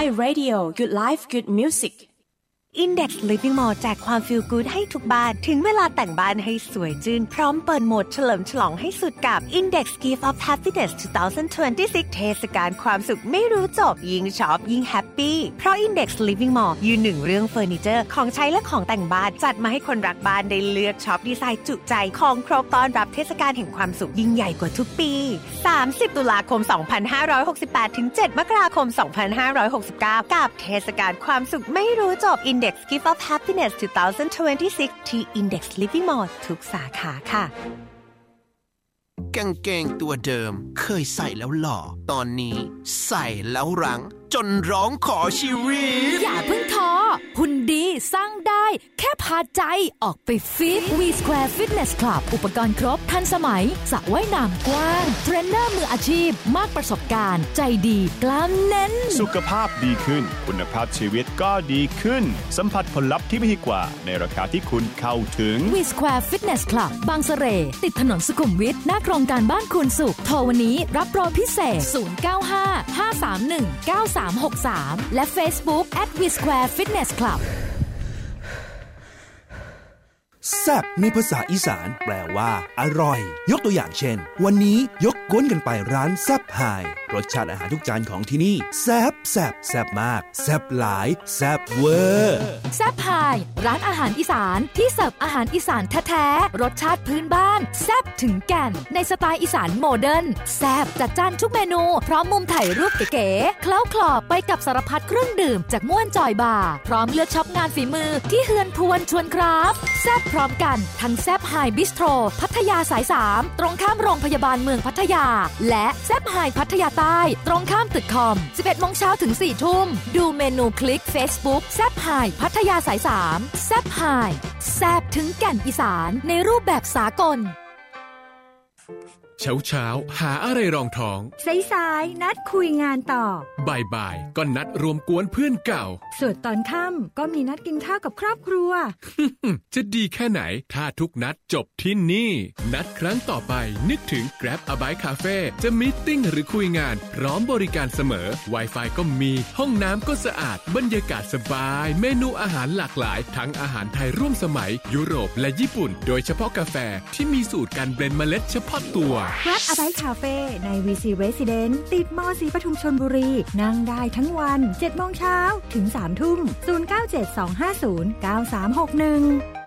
My Radio Good Life Good Music Index Living Mall แจกความฟีลกู๊ดให้ทุกบ้านถึงเวลาแต่งบ้านให้สวยจืนพร้อมเปิดโหมดเฉลิมฉลองให้สุดกับ Index Gift of Happiness 2026 เทศกาลความสุขไม่รู้จบยิ่งช็อปยิ่งแฮปปี้เพราะ Index Living Mall ยืนหนึ่งเรื่องเฟอร์นิเจอร์ของใช้และของแต่งบ้านจัดมาให้คนรักบ้านได้เลือกช็อปดีไซน์จุใจของครบต้อนรับเทศกาลแห่งความสุขยิ่งใหญ่กว่าทุกปี30ตุลาคม2568ถึง7มกราคม2569กับเทศกาลความสุขไม่รู้จบ Index Gift of Happiness 2026 ที่ Index Living Mall ทุกสาขาค่ะกางเกงตัวเดิมเคยใส่แล้วหล่อตอนนี้ใส่แล้วรั้งจนร้องขอชีวิตอย่าเพิ่งท้อหุ่นดีสร้างได้แค่พาใจออกไปฟิต V Square Fitness Club อุปกรณ์ครบทันสมัยสระว่ายน้ำกว้างเทรนเนอร์มืออาชีพมากประสบการณ์ใจดีกล้ามเน้นสุขภาพดีขึ้นคุณภาพชีวิตก็ดีขึ้นสัมผัสผลลัพธ์ที่ดีกว่าในราคาที่คุณเข้าถึง V Square Fitness Club บางเสร่ติดถนนสุขุมวิทหน้าโครงการบ้านคุณสุขโทรวันนี้รับโปรพิเศษ0955319363และ Facebook @VSquareFitnessClub แซ่บในภาษาอีสานแปลว่าอร่อยยกตัวอย่างเช่นวันนี้ยกก้นกันไปร้านแซ่บไฮรสชาติอาหารทุกจานของที่นี่แซ่บแซ่บแซ่บมากแซ่บหลายแซ่บเวอร์แซ่บไฮร้านอาหารอีสานที่เสิร์ฟอาหารอีสานแท้ๆรสชาติพื้นบ้านแซ่บถึงแก่นในสไตล์อีสานโมเดิร์นแซ่บจัดจ้านทุกเมนูพร้อมมุมถ่ายรูปเก๋ๆเคล้าคลอไปกับสารพัดเครื่องดื่มจากม่วนจอยบาร์พร้อมเลือกช็อปงานฝีมือที่เฮือนพวนชวนคราฟแซ่บพร้อมกันทั้งแซ่บไฮบิสโตรพัทยาสาย3ตรงข้ามโรงพยาบาลเมืองพัทยาและแซ่บไฮพัทยาใต้ตรงข้ามตึกคอม 11 โมงเช้าถึง 4 ทุ่มดูเมนูคลิก Facebook แซ่บไฮพัทยาสาย3แซ่บไฮแซ่บถึงแก่นอีสานในรูปแบบสากลเช้าหาอะไรรองท้องสายนัดคุยงานต่อบ่ายก็นัดรวมกวนเพื่อนเก่าส่วนตอนค่ำก็มีนัดกินข้าวกับครอบครัวจะดีแค่ไหนถ้าทุกนัดจบที่นี่นัดครั้งต่อไปนึกถึง Grab a Bite Cafe จะมีตติ้งหรือคุยงานพร้อมบริการเสมอ Wi-Fi ก็มีห้องน้ำก็สะอาดบรรยากาศสบายเมนูอาหารหลากหลายทั้งอาหารไทยร่วมสมัยยุโรปและญี่ปุ่นโดยเฉพาะกาแฟที่มีสูตรการเบลนด์เมล็ดเฉพาะตัว Grab a Bite Cafe ใน VC Residence ติดมอสีปทุมชลบุรีนั่งได้ทั้งวัน 7 โมงเช้าถึง 3 ทุ่ม 0972509361